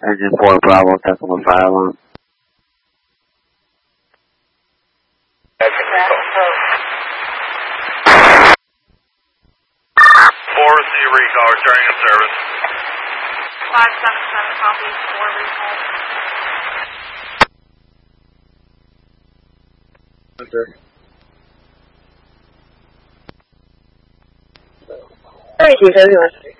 Engine 4 Bravo, testing with fire alarm. Recall, returning in service. 577 copy, 4 recall. Enter. 3271.